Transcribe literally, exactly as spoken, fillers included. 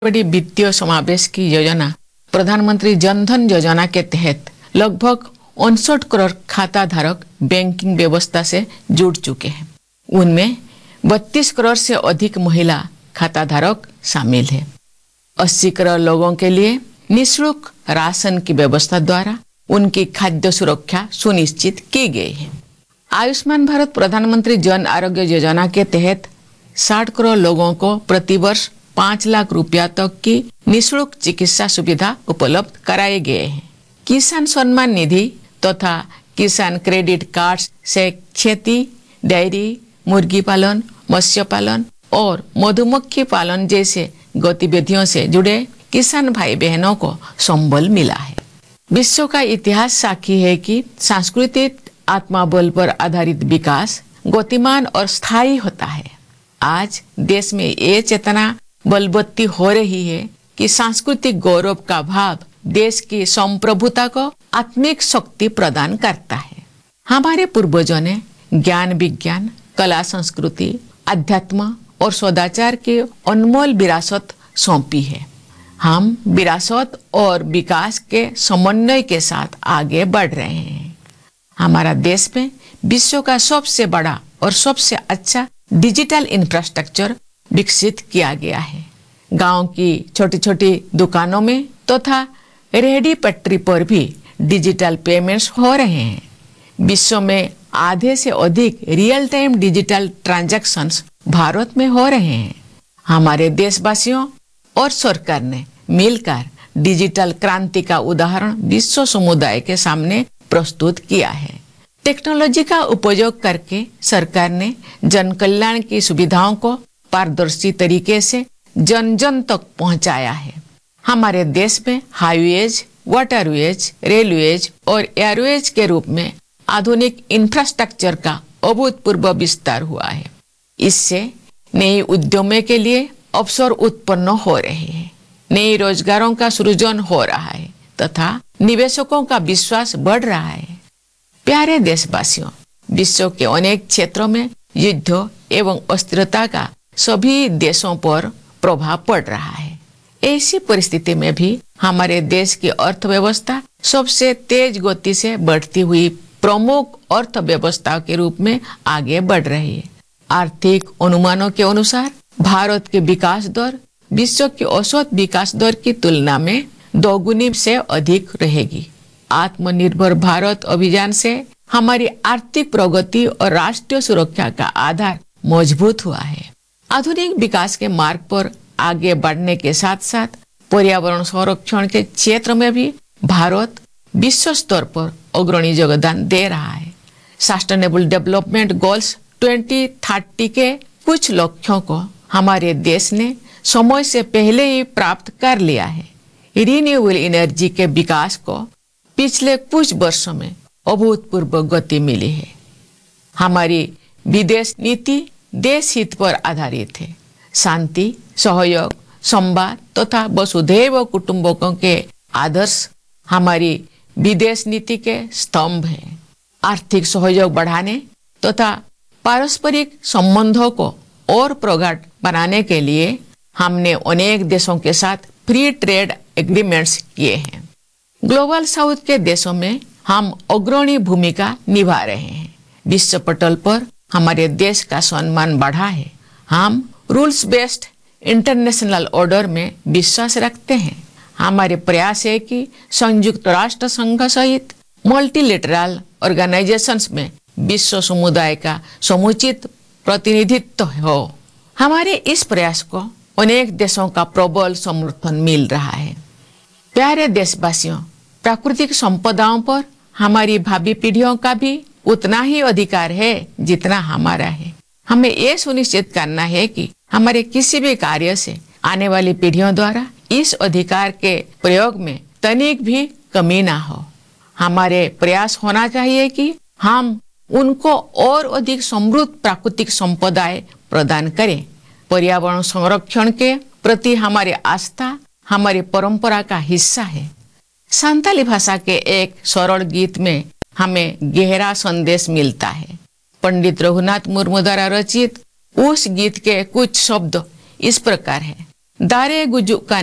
बड़ी वित्तीय समावेश की योजना प्रधानमंत्री जन धन योजना के तहत लगभग उनसठ करोड़ खाता धारक बैंकिंग व्यवस्था से जुड़ चुके हैं। उनमें बत्तीस करोड़ से अधिक महिला खाता धारक शामिल है। अस्सी करोड़ लोगों के लिए निःशुल्क राशन की व्यवस्था द्वारा उनकी खाद्य सुरक्षा सुनिश्चित की गई है। आयुष्मान भारत प्रधानमंत्री जन आरोग्य योजना के तहत साठ करोड़ लोगों को प्रतिवर्ष पाँच लाख रुपया तक की निःशुल्क चिकित्सा सुविधा उपलब्ध कराए गए हैं। किसान सम्मान निधि तथा किसान क्रेडिट कार्ड से खेती, डेयरी, मुर्गी पालन, मत्स्य पालन और मधुमक्खी पालन जैसे गतिविधियों से जुड़े किसान भाई बहनों को संबल मिला है। विश्व का इतिहास साक्षी है कि सांस्कृतिक आत्मबल पर आधारित विकास गतिमान और स्थायी होता है। आज देश में ये चेतना बलवत्ती हो रही है कि सांस्कृतिक गौरव का भाव देश की संप्रभुता को आत्मिक शक्ति प्रदान करता है। हमारे पूर्वजों ने ज्ञान, विज्ञान, कला, संस्कृति, अध्यात्म और सदाचार की अनमोल विरासत सौंपी है। हम विरासत और विकास के समन्वय के साथ आगे बढ़ रहे हैं। हमारा देश में विश्व का सबसे बड़ा और सबसे अच्छा डिजिटल इंफ्रास्ट्रक्चर विकसित किया गया है। गांव की छोटी छोटी दुकानों में तथा तो रेहड़ी पटरी पर भी डिजिटल पेमेंट्स हो रहे हैं। विश्व में आधे से अधिक real time digital transactions Bharat में हो रहे हैं। हमारे देशवासियों और सरकार ने मिलकर डिजिटल क्रांति का उदाहरण विश्व समुदाय के सामने प्रस्तुत किया है। टेक्नोलॉजी का उपयोग करके सरकार ने जन कल्याण की सुविधाओं को पारदर्शी तरीके से जन जन तक पहुंचाया है। हमारे देश में हाईवेज, वाटरवेज, रेलवेज और एयरवेज के रूप में आधुनिक इंफ्रास्ट्रक्चर का अभूतपूर्व विस्तार हुआ है। इससे नए उद्यमों के लिए अवसर उत्पन्न हो रहे हैं, नए रोजगारों का सृजन हो रहा है तथा निवेशकों का विश्वास बढ़ रहा है। प्यारे देशवासियों, विश्व के अनेक क्षेत्रों में युद्ध एवं अस्थिरता का सभी देशों पर प्रभाव पड़ रहा है। ऐसी परिस्थिति में भी हमारे देश की अर्थव्यवस्था सबसे तेज गति से बढ़ती हुई प्रमुख अर्थव्यवस्था के रूप में आगे बढ़ रही है। आर्थिक अनुमानों के अनुसार भारत की विकास दर विश्व की औसत विकास दर की तुलना में दोगुनी से अधिक रहेगी। आत्मनिर्भर भारत अभियान से हमारी आर्थिक प्रगति और राष्ट्रीय सुरक्षा का आधार मजबूत हुआ है। आधुनिक विकास के मार्ग पर आगे बढ़ने के साथ साथ पर्यावरण संरक्षण के क्षेत्र में भी भारत विश्व स्तर पर अग्रणी योगदान दे रहा है। Sustainable development goals twenty thirty के कुछ लक्ष्यों को हमारे देश ने समय से पहले ही प्राप्त कर लिया है। रिन्यूएबल एनर्जी के विकास को पिछले कुछ वर्षों में अभूतपूर्व गति मिली है। हमारी विदेश नीति देश हित पर आधारित है। शांति, सहयोग, संवाद तथा तो वसुधैव कुटुंबकों के आदर्श हमारी विदेश नीति के स्तंभ हैं। आर्थिक सहयोग बढ़ाने तथा तो पारस्परिक संबंधों को और प्रगाढ़ बनाने के लिए हमने अनेक देशों के साथ फ्री ट्रेड एग्रीमेंट्स किए हैं। ग्लोबल साउथ के देशों में हम अग्रणी भूमिका निभा रहे हैं। विश्व पटल पर हमारे देश का सम्मान बढ़ा है। हम रूल्स बेस्ड इंटरनेशनल ऑर्डर में विश्वास रखते हैं। हमारे प्रयास है कि संयुक्त राष्ट्र संघ सहित मल्टीलेटरल ऑर्गेनाइजेशंस में विश्व समुदाय का समुचित प्रतिनिधित्व हो। हमारे इस प्रयास को अनेक देशों का प्रबल समर्थन मिल रहा है। प्यारे देशवासियों, प्राकृतिक संपदाओं पर हमारी भावी पीढ़ियों का भी उतना ही अधिकार है जितना हमारा है। हमें ये सुनिश्चित करना है कि हमारे किसी भी कार्य से आने वाली पीढ़ियों द्वारा इस अधिकार के प्रयोग में तनिक भी कमी ना हो। हमारे प्रयास होना चाहिए कि हम उनको और अधिक समृद्ध प्राकृतिक संपदाएं प्रदान करें। पर्यावरण संरक्षण के प्रति हमारी आस्था हमारी परंपरा का हिस्सा है। संताली भाषा के एक सरल गीत में हमें गहरा संदेश मिलता है। पंडित रघुनाथ मुर्मू द्वारा रचित उस गीत के कुछ शब्द इस प्रकार है। दारे गुजुक